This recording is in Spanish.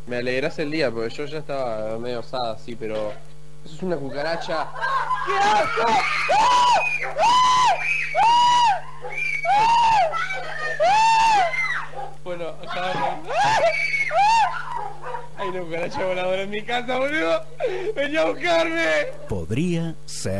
Me alegras el día, porque yo ya estaba medio osada, sí, pero... Eso es una cucaracha. ¡Qué asco! Bueno, acá... Hay una cucaracha voladora en mi casa, boludo. ¡Vení a buscarme! Podría ser.